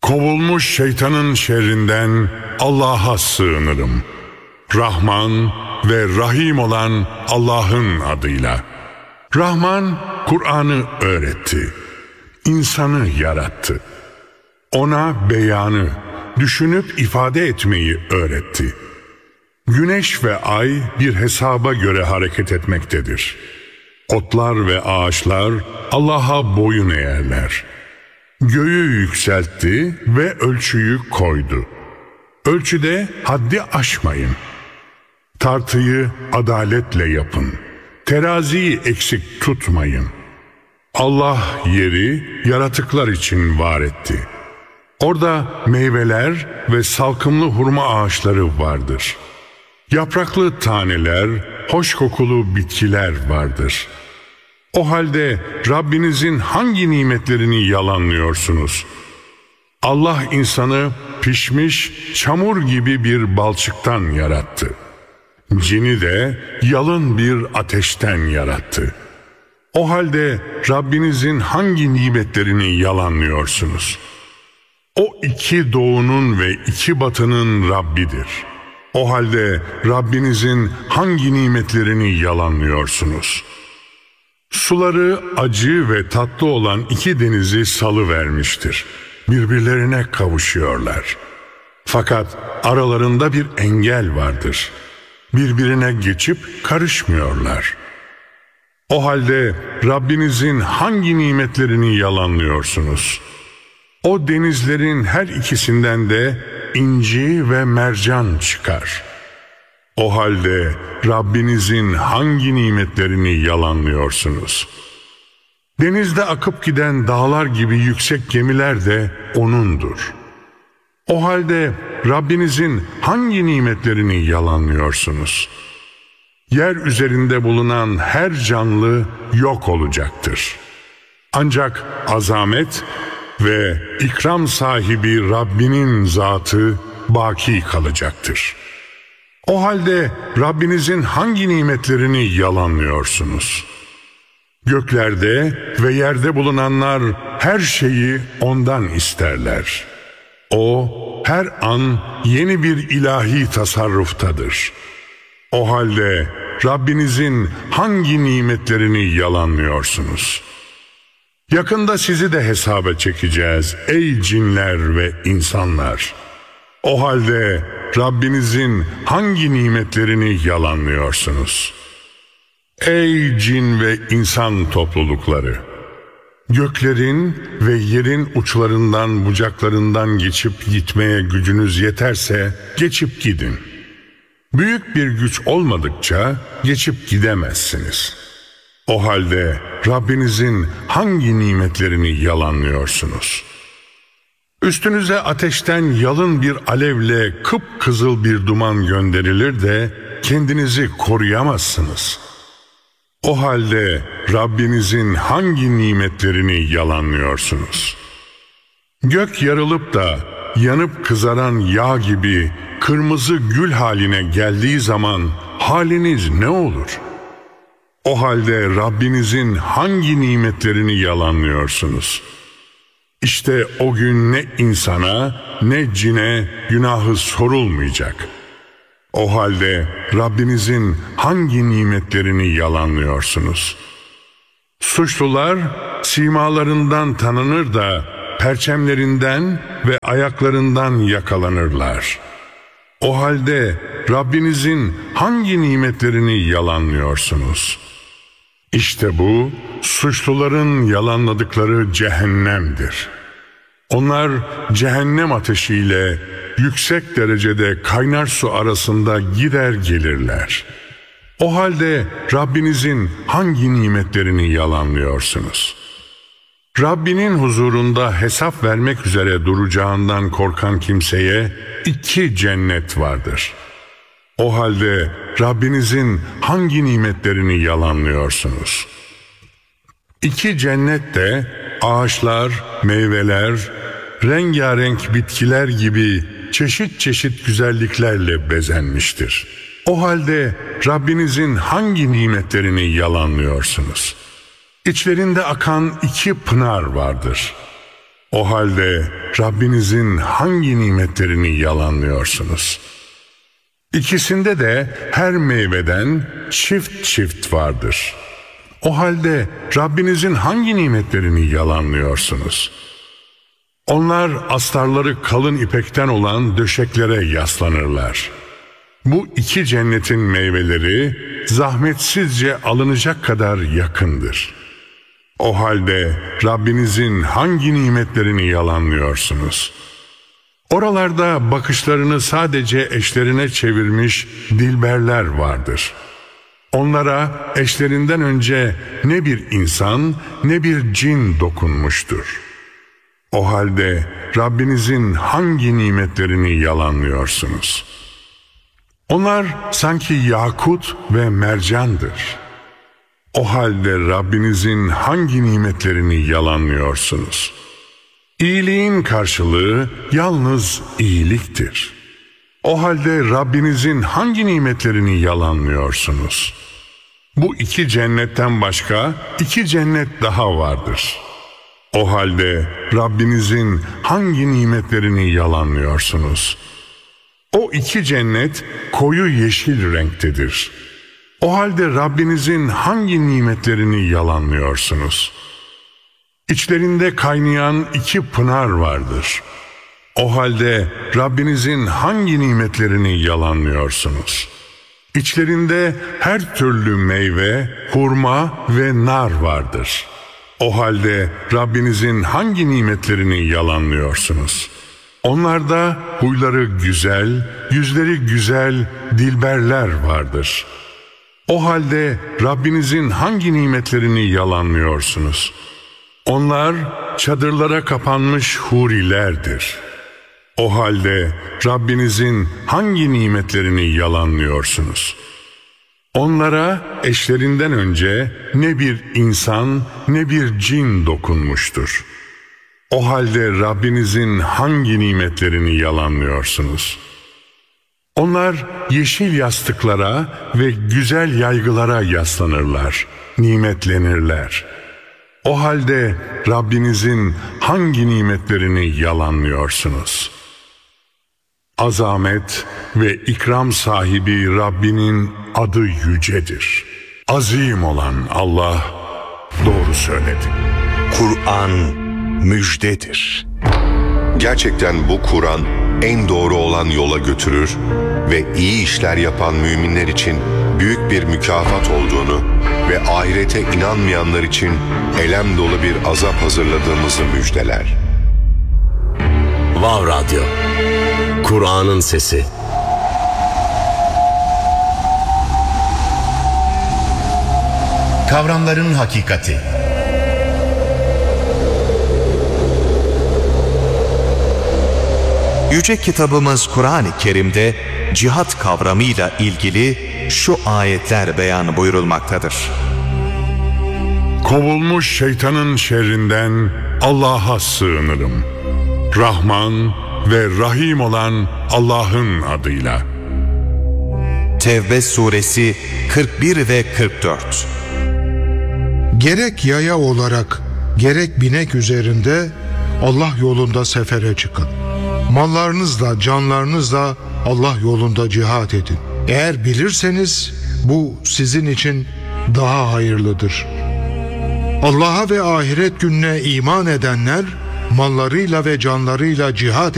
Kovulmuş şeytanın şerrinden Allah'a sığınırım. Rahman ve Rahim olan Allah'ın adıyla. Rahman, Kur'an'ı öğretti. İnsanı yarattı. Ona beyanı, düşünüp ifade etmeyi öğretti. Güneş ve ay bir hesaba göre hareket etmektedir. Otlar ve ağaçlar Allah'a boyun eğerler. Göğü yükseltti ve ölçüyü koydu. Ölçüde haddi aşmayın. Tartıyı adaletle yapın. Teraziyi eksik tutmayın. Allah yeri yaratıklar için var etti. Orada meyveler ve salkımlı hurma ağaçları vardır. Yapraklı taneler, hoş kokulu bitkiler vardır. O halde Rabbinizin hangi nimetlerini yalanlıyorsunuz? Allah insanı pişmiş çamur gibi bir balçıktan yarattı. Cini de yalın bir ateşten yarattı. O halde Rabbinizin hangi nimetlerini yalanlıyorsunuz? O iki doğunun ve iki batının Rabbidir. O halde Rabbinizin hangi nimetlerini yalanlıyorsunuz? Suları acı ve tatlı olan iki denizi salıvermiştir. Birbirlerine kavuşuyorlar. Fakat aralarında bir engel vardır. Birbirine geçip karışmıyorlar. O halde Rabbinizin hangi nimetlerini yalanlıyorsunuz? O denizlerin her ikisinden de inci ve mercan çıkar. O halde Rabbinizin hangi nimetlerini yalanlıyorsunuz? Denizde akıp giden dağlar gibi yüksek gemiler de O'nundur. O halde Rabbinizin hangi nimetlerini yalanlıyorsunuz? Yer üzerinde bulunan her canlı yok olacaktır. Ancak azamet ve ikram sahibi Rabbinin zatı baki kalacaktır. O halde Rabbinizin hangi nimetlerini yalanlıyorsunuz? Göklerde ve yerde bulunanlar her şeyi ondan isterler. O her an yeni bir ilahi tasarruftadır. O halde Rabbinizin hangi nimetlerini yalanlıyorsunuz? Yakında sizi de hesaba çekeceğiz ey cinler ve insanlar. O halde Rabbinizin hangi nimetlerini yalanlıyorsunuz? Ey cin ve insan toplulukları! Göklerin ve yerin uçlarından bucaklarından geçip gitmeye gücünüz yeterse geçip gidin. Büyük bir güç olmadıkça geçip gidemezsiniz. O halde Rabbinizin hangi nimetlerini yalanlıyorsunuz? Üstünüze ateşten yalın bir alevle kıpkızıl bir duman gönderilir de kendinizi koruyamazsınız. O halde Rabbinizin hangi nimetlerini yalanlıyorsunuz? Gök yarılıp da yanıp kızaran yağ gibi kırmızı gül haline geldiği zaman haliniz ne olur? O halde Rabbinizin hangi nimetlerini yalanlıyorsunuz? İşte o gün ne insana ne cine günahı sorulmayacak. O halde Rabbinizin hangi nimetlerini yalanlıyorsunuz? Suçlular simalarından tanınır da perçemlerinden ve ayaklarından yakalanırlar. O halde Rabbinizin hangi nimetlerini yalanlıyorsunuz? İşte bu suçluların yalanladıkları cehennemdir. Onlar cehennem ateşiyle yüksek derecede kaynar su arasında gider gelirler. O halde Rabbinizin hangi nimetlerini yalanlıyorsunuz? Rabbinin huzurunda hesap vermek üzere duracağından korkan kimseye 2 cennet vardır. O halde Rabbinizin hangi nimetlerini yalanlıyorsunuz? 2 cennet de ağaçlar, meyveler, rengarenk bitkiler gibi çeşit çeşit güzelliklerle bezenmiştir. O halde Rabbinizin hangi nimetlerini yalanlıyorsunuz? İçlerinde akan 2 pınar vardır. O halde Rabbinizin hangi nimetlerini yalanlıyorsunuz? İkisinde de her meyveden çift çift vardır. O halde Rabbinizin hangi nimetlerini yalanlıyorsunuz? Onlar astarları kalın ipekten olan döşeklere yaslanırlar. Bu iki cennetin meyveleri zahmetsizce alınacak kadar yakındır. O halde Rabbinizin hangi nimetlerini yalanlıyorsunuz? Oralarda bakışlarını sadece eşlerine çevirmiş dilberler vardır. Onlara eşlerinden önce ne bir insan ne bir cin dokunmuştur. O halde Rabbinizin hangi nimetlerini yalanlıyorsunuz? Onlar sanki yakut ve mercandır. O halde Rabbinizin hangi nimetlerini yalanlıyorsunuz? İyiliğin karşılığı yalnız iyiliktir. O halde Rabbinizin hangi nimetlerini yalanlıyorsunuz? Bu iki cennetten başka iki cennet daha vardır. O halde Rabbinizin hangi nimetlerini yalanlıyorsunuz? O iki cennet koyu yeşil renktedir. O halde Rabbinizin hangi nimetlerini yalanlıyorsunuz? İçlerinde kaynayan iki pınar vardır. O halde Rabbinizin hangi nimetlerini yalanlıyorsunuz? İçlerinde her türlü meyve, hurma ve nar vardır. O halde Rabbinizin hangi nimetlerini yalanlıyorsunuz? Onlarda huyları güzel, yüzleri güzel dilberler vardır. O halde Rabbinizin hangi nimetlerini yalanlıyorsunuz? Onlar çadırlara kapanmış hurilerdir. O halde Rabbinizin hangi nimetlerini yalanlıyorsunuz? Onlara eşlerinden önce ne bir insan ne bir cin dokunmuştur. O halde Rabbinizin hangi nimetlerini yalanlıyorsunuz? Onlar yeşil yastıklara ve güzel yaygılara yaslanırlar, nimetlenirler. O halde Rabbinizin hangi nimetlerini yalanlıyorsunuz? Azamet ve ikram sahibi Rabbinin adı yücedir. Azim olan Allah doğru söyledi. Kur'an müjdedir. Gerçekten bu Kur'an en doğru olan yola götürür ve iyi işler yapan müminler için büyük bir mükafat olduğunu ve ahirete inanmayanlar için elem dolu bir azap hazırladığımızı müjdeler. Vav Radyo, Kur'an'ın sesi. Kavramların hakikati. Yüce kitabımız Kur'an-ı Kerim'de cihat kavramıyla ilgili şu ayetler beyan buyurulmaktadır. Kovulmuş şeytanın şerrinden Allah'a sığınırım. Rahman ve Rahim olan Allah'ın adıyla. Tevbe suresi 41 ve 44. Gerek yaya olarak gerek binek üzerinde Allah yolunda sefere çıkın. Mallarınızla canlarınızla Allah yolunda cihat edin. Eğer bilirseniz bu sizin için daha hayırlıdır. Allah'a ve ahiret gününe iman edenler mallarıyla ve canlarıyla cihat